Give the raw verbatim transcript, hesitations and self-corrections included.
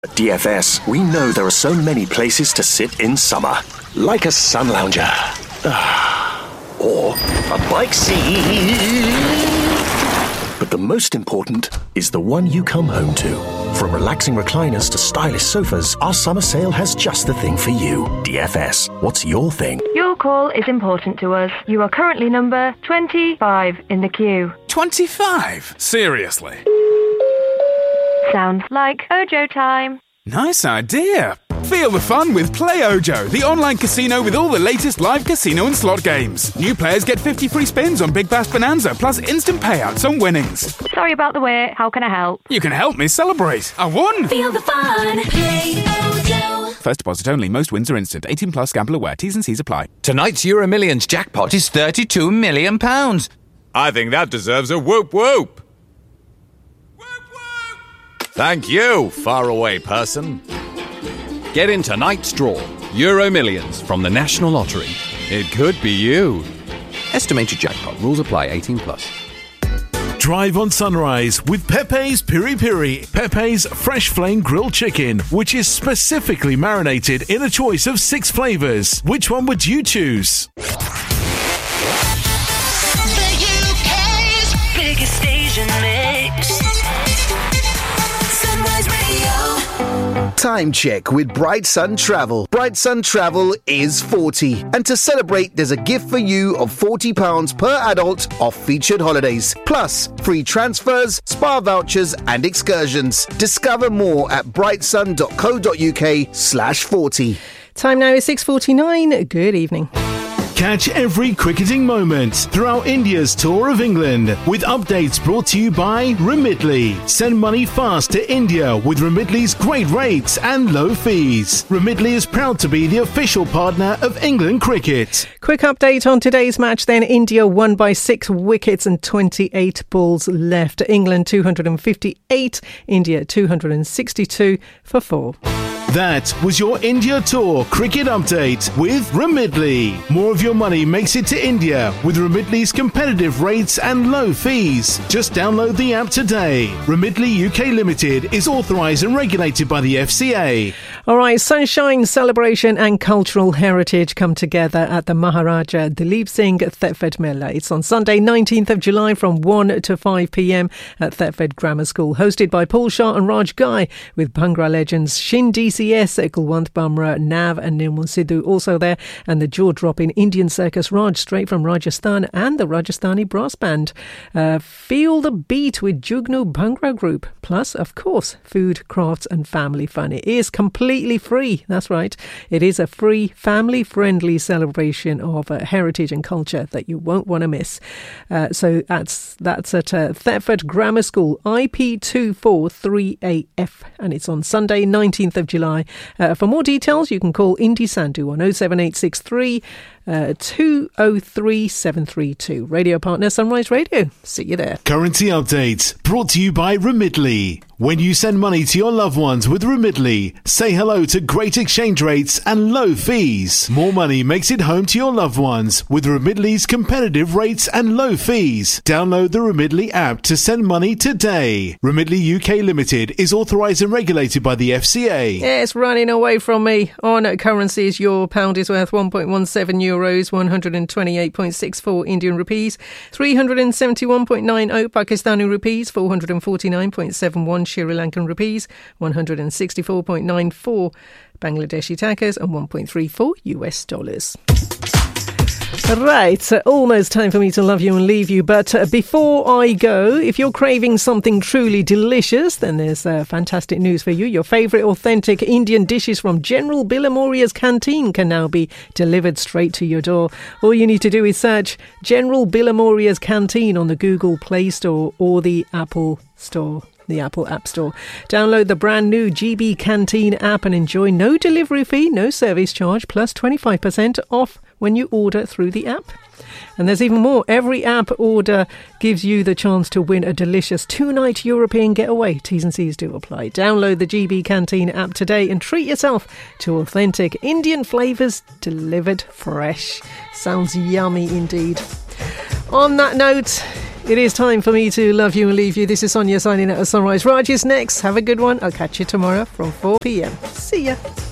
At D F S, we know there are so many places to sit in summer. Like a sun lounger. Or a bike seat. But the most important is the one you come home to. From relaxing recliners to stylish sofas, our summer sale has just the thing for you. D F S, what's your thing? Your call is important to us. You are currently number twenty-five in the queue. twenty-five? Seriously? Sounds like Ojo time. Nice idea. Feel the fun with Play Ojo, the online casino with all the latest live casino and slot games. New players get fifty free spins on Big Bash Bonanza, plus instant payouts on winnings. Sorry about the wait. How can I help? You can help me celebrate. I won! Feel the fun. Play Ojo. First deposit only. Most wins are instant. eighteen plus. Gamble aware. T's and C's apply. Tonight's Euro Millions jackpot is thirty-two million pounds. I think that deserves a whoop whoop. Thank you, faraway person. Get in tonight's draw. Euro Millions from the National Lottery. It could be you. Estimated jackpot. Rules apply. eighteen plus. Drive on Sunrise with Pepe's Piri Piri. Pepe's fresh flame grilled chicken, which is specifically marinated in a choice of six flavours. Which one would you choose? The U K's biggest Asian mix. Sunrise Radio. Time check with Bright Sun Travel. Bright Sun Travel is forty. And to celebrate, there's a gift for you of forty pounds per adult off featured holidays. Plus, free transfers, spa vouchers and excursions. Discover more at brightsun.co.uk slash 40. Time now is six forty-nine. Good evening. Catch every cricketing moment throughout India's tour of England with updates brought to you by Remitly. Send money fast to India with Remitly's great rates and low fees. Remitly is proud to be the official partner of England cricket. Quick update on today's match then. India won by six wickets and twenty-eight balls left. England two hundred fifty-eight, India two hundred sixty-two for four. That was your India Tour cricket update with Remitly. More of your money makes it to India with Remitly's competitive rates and low fees. Just download the app today. Remitly U K Limited is authorised and regulated by the F C A. All right, sunshine, celebration and cultural heritage come together at the Maharaja Dalip Singh Thetford Mela. It's on Sunday, nineteenth of July from one to five p.m. at Thetford Grammar School, hosted by Paul Shah and Raj Ghai, with Bhangra legends Shin D C S, Kulwant Bamra, Nav and Nirmal Sidhu also there, and the jaw-dropping Indian circus Raj, straight from Rajasthan, and the Rajasthani brass band. Uh, feel the beat with Jugnu Bhangra Group, plus, of course, food, crafts and family fun. It is completely free, that's right. It is a free, family-friendly celebration of uh, heritage and culture that you won't want to miss. Uh, so that's that's at uh, Thetford Grammar School, I P two four three A F, and it's on Sunday, nineteenth of July. Uh, for more details, you can call Indy Sandhu on oh seven eight six three uh, two oh three seven three two. Radio partner Sunrise Radio. See you there. Currency update brought to you by Remitly. When you send money to your loved ones with Remitly, say hello to great exchange rates and low fees. More money makes it home to your loved ones with Remitly's competitive rates and low fees. Download the Remitly app to send money today. Remitly U K Limited is authorised and regulated by the F C A. Yeah, it's running away from me. On currencies, your pound is worth one point one seven euros, one hundred twenty-eight point six four Indian rupees, three hundred seventy-one point nine zero Pakistani rupees, four hundred forty-nine point seven one Sri Lankan rupees, one hundred sixty-four point nine four Bangladeshi takas and one point three four U S dollars. Right, uh, almost time for me to love you and leave you, but uh, before I go, if you're craving something truly delicious, then there's uh, fantastic news for you. Your favourite authentic Indian dishes from General Billamoria's Canteen can now be delivered straight to your door. All you need to do is search General Billamoria's Canteen on the Google Play Store or the Apple Store. The Apple App Store. Download the brand new G B Canteen app and enjoy no delivery fee, no service charge, plus twenty-five percent off when you order through the app. And there's even more. Every app order gives you the chance to win a delicious two-night European getaway. T's and C's do apply. Download the G B Canteen app today and treat yourself to authentic Indian flavours delivered fresh. Sounds yummy indeed. On that note, It is time for me to love you and leave you. This is Sonia signing out at Sunrise. Raj is next. Have a good one. I'll catch you tomorrow from four p.m. See ya.